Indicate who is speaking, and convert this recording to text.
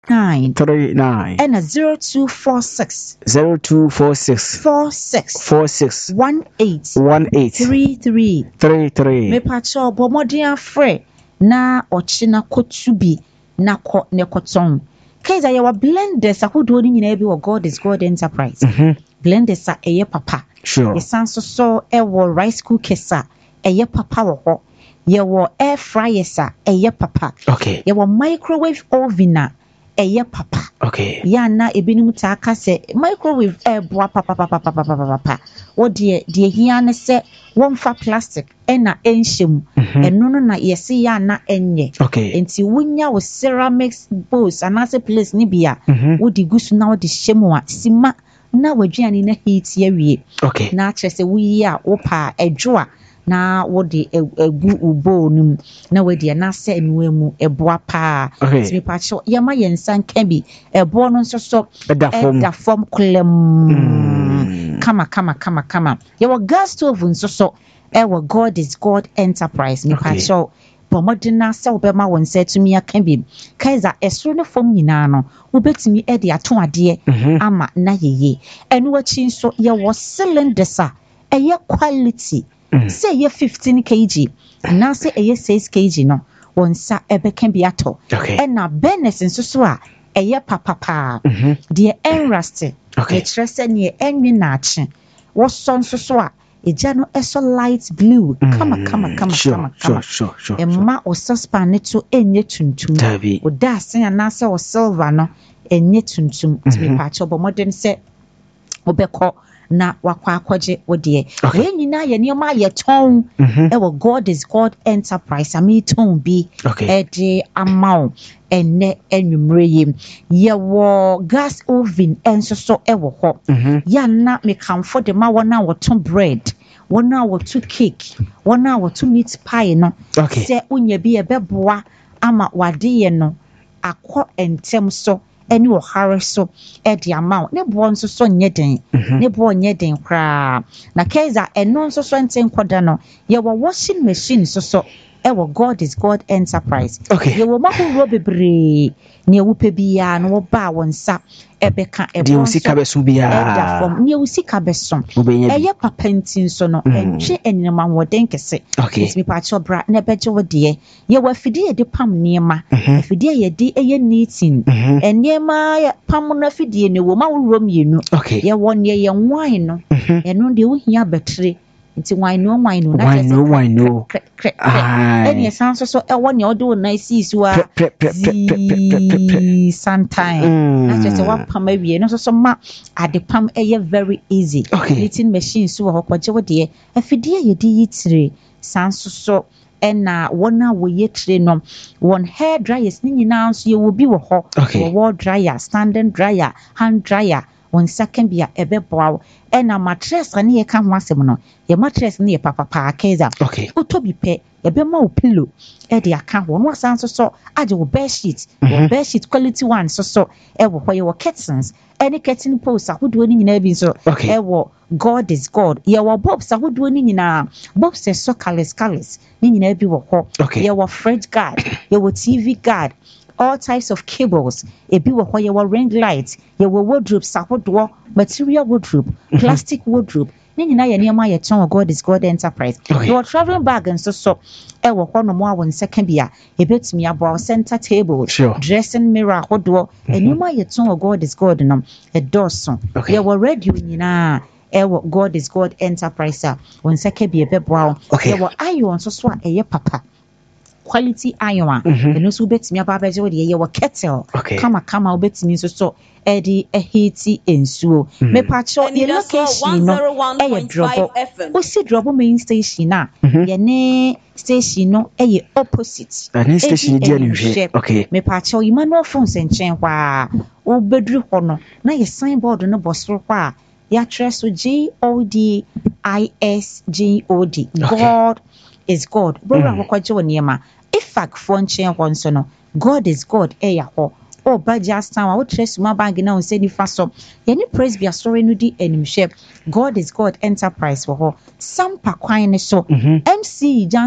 Speaker 1: 39
Speaker 2: and 0246
Speaker 1: 0246
Speaker 2: 46
Speaker 1: 18
Speaker 2: 33 me pacho bomodin afre na ochina kotubi na ko ne koton kaiza ye wa blenders ahodo ni nyina bi wo God is God Enterprise blenders a eye papa
Speaker 1: sure
Speaker 2: ye sanso so e wo rice cookers a eye papa wo ho ye wo air fryers a eye papa
Speaker 1: okay
Speaker 2: ye wo microwave oven a eye papa
Speaker 1: okay
Speaker 2: ya na ebinim ta aka se microwave boa papa wo de hia ne se wonfa plastic na enhyem eno no na yesi ya na enye
Speaker 1: okay
Speaker 2: enti wunya wo ceramics bowls anase place ni bia wo di gusu na wo de hyemu a sima na wadwane na heat ya wie
Speaker 1: okay
Speaker 2: na kyerese wuyi a wo pa edwo a na wo de egu ubo num na we de na se enuemu eboa pa timi pa cho yema yensan ka bi ebo no nso so da form klem kama ye wo gas stove nso so wo God is God Enterprise mi pa cho pomodina se wo be ma won se tumi aka bi kaiza esro no fom nyina no wo betimi e de ato ade ama na yeye enu achi nso ye wo cylinders a eye quality say ye 15 kg na say eye 6 kg no wonsa ebe kan bi ato and na bennett nso so a eye papa de enrust e trese ne enwi na ache wo so nso so a eja no eso light blue kama
Speaker 1: sure
Speaker 2: emma o suspan ne to enye tuntum o da sen anase o silver no enye tuntum timi pa cho bo modern se obekọ na wakwa akwaje wodie we nyina ye nioma ye ton e wo God is God Enterprise ami ton bi e de amao enne enwumre ye wo gas oven enso so e wo ho ya na me kamfo de ma wona wo ton bread wona wo to cake wona wo to meat pie no se unya bi e beboa ama wade ye no akọ entem so any or Harris so at the amount. Ne born so nyeden, ne born nyeden cra. Na keza and non so swenting quadano. Ye were washing machine so ever God is God Enterprise.
Speaker 1: Okay.
Speaker 2: Ye were mahu robe bre near Wupebia no ba one sap ebeka
Speaker 1: ebe usika
Speaker 2: from near usika besom. Eye papentin so no and che enema wodenkese. It's me pacho bra nebejo dear. Ye were fidie de pam neema. Fidie ye di eye neating and near my pamuna fidie ne woma rom yenu.
Speaker 1: Okay.
Speaker 2: Ye one year young wine no and no de wuhia betri. Nti wine no and yes answer so e won your do nice so sometime na just one pam awie no so ma ade pam very easy knitting machine so ho kwaje wo de afidie ye di yitire sanso so ena wona wo yetre no one hair dryers ni nyina so ye wo bi wo ho wall dryer standing dryer hand dryer one second bia ebeboa ena mattress ani ye ka ho asem no ye mattress ni ye papa keza utobi pe ebema o pillow e de aka ho no asan so age wo bed sheet quality one so e wo ho ye wo curtains any curtain post ahodo ni nyina bi so e wo God is God ye wo bulbs ahodo ni nyina bulbs so colors ni nyina bi wo ho ye wo fridge guard ye wo TV guard all types of cables ebi wo ho ye wo ring light ye wo wardrobe sahodo material wardrobe plastic wardrobe ni nyina ye niam ye ton God is God Enterprise your traveling bag and so e wo ho no mo awon second bia ebetumi abo center table dressing mirror hodo enima ye ton God is God no e doso ye wo radio nyina e wo God is God Enterprise won second bia beboa ye wo iron so a eye papa quality iron and also betimi ababeje wo de ye wo kettle kama obetimi so edi ehiti ensuo me pacho ye location no e drobo o si drobo main station na ye ne station no e opposite
Speaker 1: that station dia ni hwe
Speaker 2: me pacho Emmanuel phones enchen kwa o bedru ho no na ye signboard no bosoro kwa ya treso GODISGOD God is God bora ho kwaje woniema ifak fo nchen ho nso no God is God ya ho o ba just time wo trace ma bag na o se ni fa so ye ni praise bia story no di enimhwe God is God Enterprise wo ho sampa kwan ne so MC